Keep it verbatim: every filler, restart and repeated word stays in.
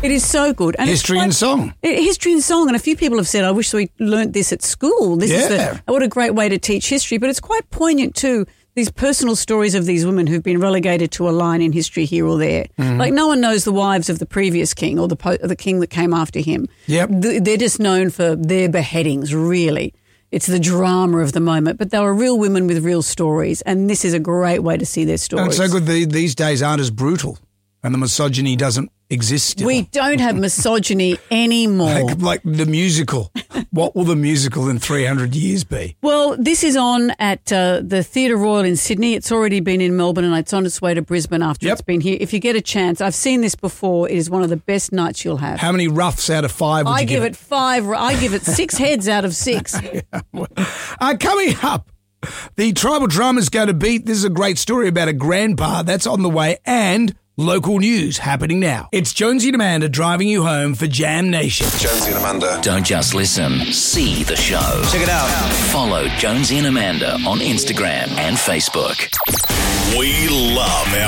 It is so good. And History it's and quite- song. it- History and song. And a few people have said, I wish we learnt this at school. This is Yeah. the, what a great way to teach history. But it's quite poignant too, these personal stories of these women who've been relegated to a line in history here or there. Mm-hmm. Like no one knows the wives of the previous king or the po- the king that came after him. Yep. Th- They're just known for their beheadings, really. It's the drama of the moment. But they were real women with real stories, and this is a great way to see their And stories. it's so good the, these days aren't as brutal and the misogyny doesn't exist still. We don't have misogyny anymore. Like, like the musical. What will the musical in three hundred years be? Well, this is on at uh, the Theatre Royal in Sydney. It's already been in Melbourne and it's on its way to Brisbane after Yep. it's been here. If you get a chance, I've seen this before. It is one of the best nights you'll have. How many roughs out of five would I you give give it five. I give it six heads out of six. Uh, coming up, the Tribal Drama's going to beat. This is a great story about a grandpa. That's on the way, and local news happening now. It's Jonesy and Amanda driving you home for Jam Nation. Jonesy and Amanda. Don't just listen, see the show. Check it out. Follow Jonesy and Amanda on Instagram and Facebook. We love our